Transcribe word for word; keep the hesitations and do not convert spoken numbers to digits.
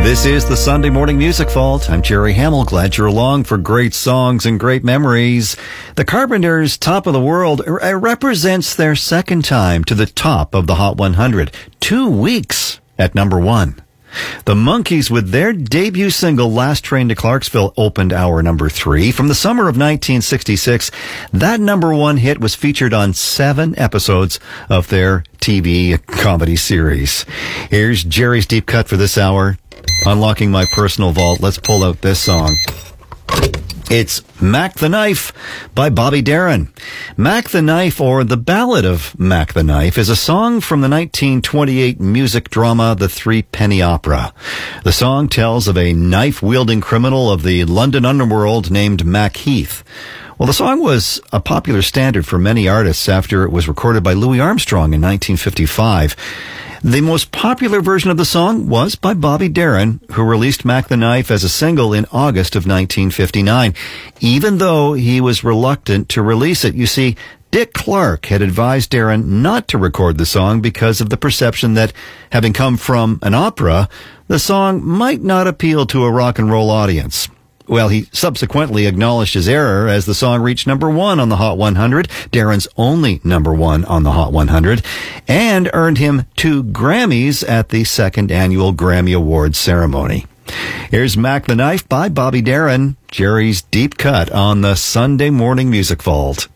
This is the Sunday Morning Music Vault. I'm Jerry Hamill. Glad you're along for great songs and great memories. The Carpenters' Top of the World represents their second time to the top of the Hot one hundred. Two weeks at number one. The Monkees, with their debut single Last Train to Clarksville, opened our number three. From the summer of nineteen sixty-six, that number one hit was featured on seven episodes of their T V comedy series. Here's Jerry's Deep Cut for this hour. Unlocking my personal vault, let's pull out this song. It's Mac the Knife by Bobby Darin. Mac the Knife, or The Ballad of Mac the Knife, is a song from the nineteen twenty-eight music drama The Three Penny Opera. The song tells of a knife-wielding criminal of the London underworld named Mac Heath. Well, the song was a popular standard for many artists after it was recorded by Louis Armstrong in nineteen fifty-five. The most popular version of the song was by Bobby Darin, who released Mac the Knife as a single in August of nineteen fifty-nine, even though he was reluctant to release it. You see, Dick Clark had advised Darin not to record the song because of the perception that, having come from an opera, the song might not appeal to a rock and roll audience. Well, he subsequently acknowledged his error as the song reached number one on the Hot one hundred, Darin's only number one on the Hot one hundred, and earned him two Grammys at the second annual Grammy Awards ceremony. Here's Mac the Knife by Bobby Darin, Jerry's Deep Cut on the Sunday Morning Music Vault.